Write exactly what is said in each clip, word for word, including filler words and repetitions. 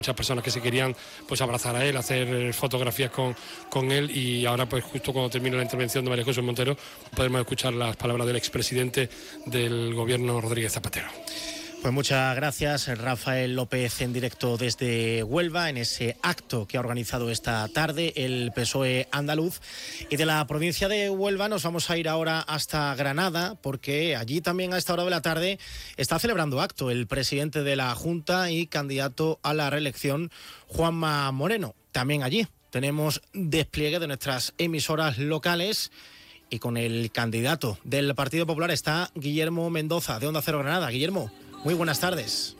Muchas personas que se querían pues abrazar a él, hacer fotografías con, con él, y ahora pues justo cuando termine la intervención de María José Montero podemos escuchar las palabras del expresidente del gobierno, Rodríguez Zapatero. Pues muchas gracias, Rafael López, en directo desde Huelva, en ese acto que ha organizado esta tarde el P S O E andaluz. Y de la provincia de Huelva nos vamos a ir ahora hasta Granada, porque allí también a esta hora de la tarde está celebrando acto el presidente de la Junta y candidato a la reelección, Juanma Moreno. También allí tenemos despliegue de nuestras emisoras locales. Y con el candidato del Partido Popular está Guillermo Mendoza, de Onda Cero Granada. Guillermo, muy buenas tardes.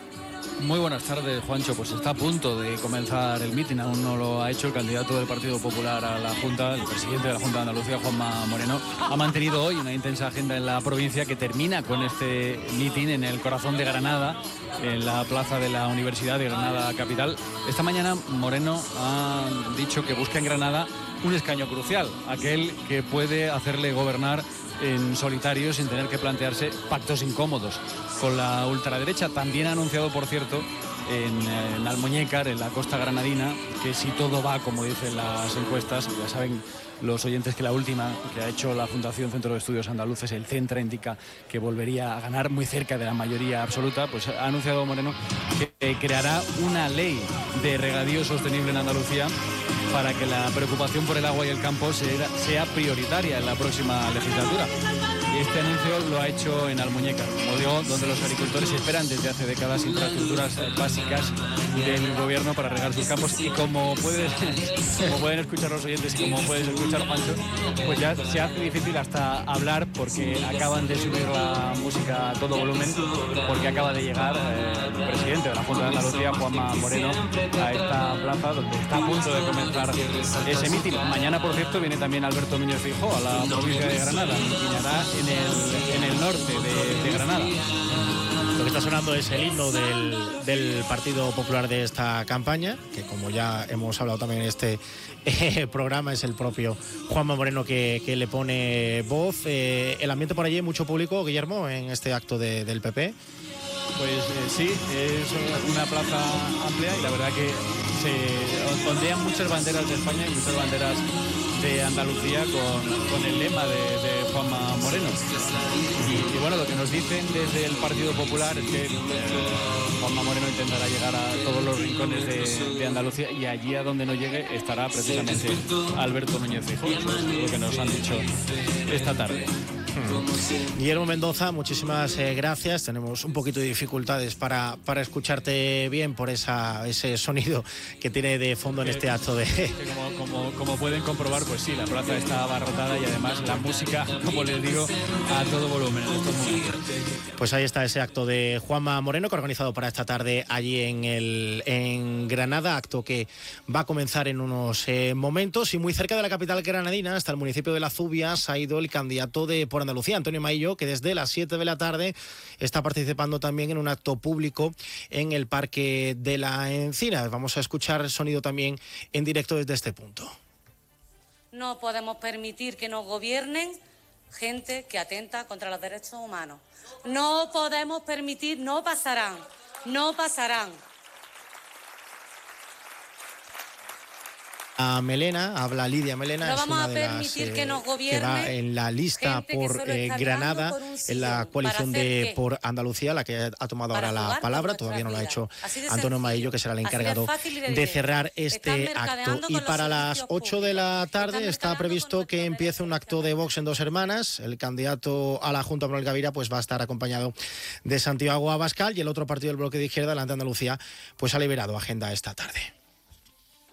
Muy buenas tardes, Juancho. Pues está a punto de comenzar el mitin. Aún no lo ha hecho el candidato del Partido Popular a la Junta, el presidente de la Junta de Andalucía, Juanma Moreno. Ha mantenido hoy una intensa agenda en la provincia que termina con este mitin en el corazón de Granada, en la plaza de la Universidad de Granada capital. Esta mañana Moreno ha dicho que busca en Granada un escaño crucial, aquel que puede hacerle gobernar en solitario sin tener que plantearse pactos incómodos con la ultraderecha. También ha anunciado, por cierto, en, en Almuñécar, en la costa granadina, que si todo va como dicen las encuestas, ya saben los oyentes que la última que ha hecho la Fundación Centro de Estudios Andaluces, el Centra, indica que volvería a ganar muy cerca de la mayoría absoluta. Pues ha anunciado Moreno que creará una ley de regadío sostenible en Andalucía para que la preocupación por el agua y el campo sea, sea prioritaria en la próxima legislatura. Este anuncio lo ha hecho en Almuñécar, como digo, donde los agricultores esperan desde hace décadas infraestructuras básicas del gobierno para regar sus campos. Y como, puedes, como pueden escuchar los oyentes y como puedes escuchar, Juancho, pues ya se hace difícil hasta hablar porque acaban de subir la música a todo volumen, porque acaba de llegar eh, el presidente de la Junta de Andalucía, Juanma Moreno, a esta plaza donde está a punto de comenzar ese mitin. Mañana, por cierto, viene también Alberto Núñez Feijóo a la provincia de Granada, mitinará en el, en el norte de, de Granada. Lo que está sonando es el himno del, del Partido Popular de esta campaña, que como ya hemos hablado también en este eh, programa, es el propio Juanma Moreno que, que le pone voz. Eh, el ambiente por allí, mucho público, Guillermo, en este acto de, del P P. Pues eh, sí, es una plaza amplia y la verdad que se ondean muchas banderas de España y muchas banderas de Andalucía con, con el lema de, de Juanma Moreno. Y, y bueno, lo que nos dicen desde el Partido Popular es que eh, Juanma Moreno intentará llegar a todos los rincones de, de Andalucía, y allí a donde no llegue estará precisamente Alberto Núñez Feijóo, lo que nos han dicho esta tarde. Guillermo Mendoza, muchísimas eh, gracias. Tenemos un poquito de dificultades para, para escucharte bien por esa, ese sonido que tiene de fondo en este acto de... Como, como, como pueden comprobar, pues sí, la plaza está abarrotada y además la música, como les digo, a todo volumen en estos momentos. Pues ahí está ese acto de Juanma Moreno que ha organizado para esta tarde allí en, el, en Granada, acto que va a comenzar en unos eh, momentos. Y muy cerca de la capital granadina, hasta el municipio de Las Zubias, ha ido el candidato de Por Andalucía, Antonio Maillo, que desde las siete de la tarde está participando también en un acto público en el Parque de la Encina. Vamos a escuchar el sonido también en directo desde este punto. No podemos permitir que nos gobiernen gente que atenta contra los derechos humanos. No podemos permitir, no pasarán, no pasarán. A Melena, habla Lidia Melena, no es vamos una a de permitir las, que eh, nos que gobierne va en la lista por eh, Granada, por en la coalición de qué? Por Andalucía, la que ha tomado ahora la palabra. Todavía no lo ha hecho Antonio Maillo, que será el encargado de, de cerrar este acto. Y para las ocho de la tarde está previsto que empiece un acto de Vox en Dos Hermanas. El candidato a la Junta, Manuel Gavira, pues va a estar acompañado de Santiago Abascal, y el otro partido del bloque de izquierda, Adelante Andalucía, pues ha liberado agenda esta tarde.